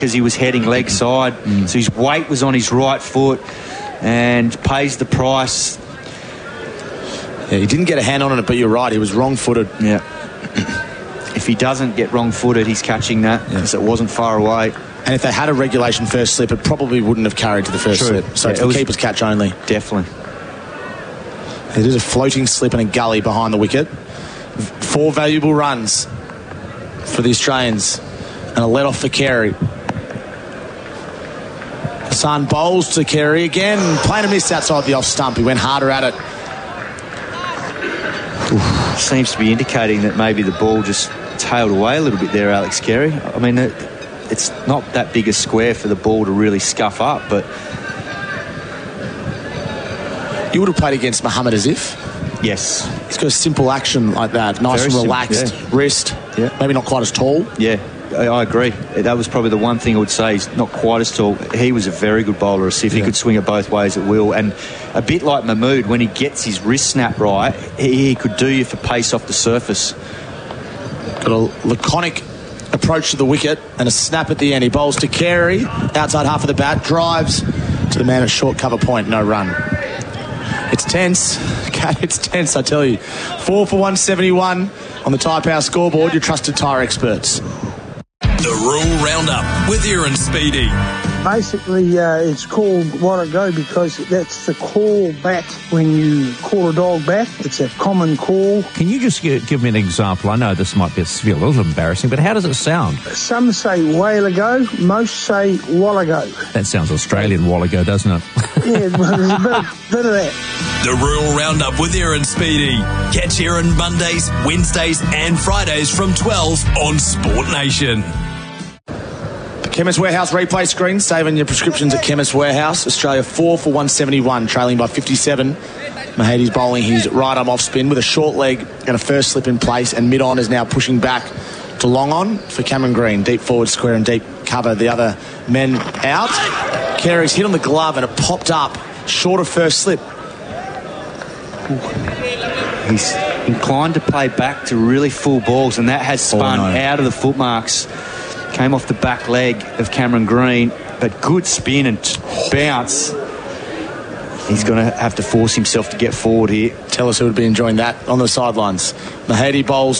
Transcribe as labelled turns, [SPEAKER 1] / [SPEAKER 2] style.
[SPEAKER 1] because he was heading leg side. So his weight was on his right foot and pays the price.
[SPEAKER 2] Yeah, he didn't get a hand on it, but you're right, he was wrong-footed.
[SPEAKER 1] Yeah. If he doesn't get wrong-footed, he's catching that because it wasn't far away.
[SPEAKER 2] And if they had a regulation first slip, it probably wouldn't have carried to the first slip. So it's the keeper's catch only.
[SPEAKER 1] Definitely.
[SPEAKER 2] It is a floating slip and a gully behind the wicket. 4 valuable runs for the Australians and a let-off for Carey. Hassan bowls to Carey again. Playing a miss outside the off stump. He went harder at it.
[SPEAKER 1] Seems to be indicating that maybe the ball just tailed away a little bit there, Alex Carey. I mean, it's not that big a square for the ball to really scuff up, but...
[SPEAKER 2] You would have played against Mohammad Asif?
[SPEAKER 1] Yes.
[SPEAKER 2] He's got a simple action like that. Nice and relaxed. Wrist.
[SPEAKER 1] Yeah.
[SPEAKER 2] Maybe not quite as tall.
[SPEAKER 1] Yeah, I agree. That was probably the one thing I would say. He's not quite as tall. He was a very good bowler, Asif. He could swing it both ways at will. And a bit like Mahmood, when he gets his wrist snap right, he could do you for pace off the surface.
[SPEAKER 2] Got a laconic approach to the wicket and a snap at the end. He bowls to Carey, outside half of the bat, drives to the man at short cover point, no run. It's tense. Cat, it's tense, I tell you. 4 for 171 on the Tyre Power scoreboard, your trusted tyre experts.
[SPEAKER 3] The Rural Roundup with Aaron Speedy.
[SPEAKER 4] Basically, it's called What a Go because that's the call back when you call a dog back. It's a common call.
[SPEAKER 5] Can you just give me an example? I know this might be a little embarrassing, but how does it sound?
[SPEAKER 4] Some say whale ago, most say while ago.
[SPEAKER 5] That sounds Australian, while ago, doesn't it?
[SPEAKER 4] Yeah, well, there's a bit of that.
[SPEAKER 3] The Rural Roundup with Aaron Speedy. Catch Aaron Mondays, Wednesdays and Fridays from 12 on Sport Nation.
[SPEAKER 2] Chemist Warehouse replay screen, saving your prescriptions at Chemist Warehouse. Australia 4 for 171, trailing by 57. Mahadi's bowling his right arm off spin with a short leg and a first slip in place, and mid on is now pushing back to long on for Cameron Green. Deep forward square and deep cover. The other men out. Carey's hit on the glove and it popped up short of first slip.
[SPEAKER 1] He's inclined to play back to really full balls, and that has spun out of the footmarks. Came off the back leg of Cameron Green, but good spin and bounce. He's going to have to force himself to get forward here.
[SPEAKER 2] Tell us who would be enjoying that on the sidelines. Mahadi bowls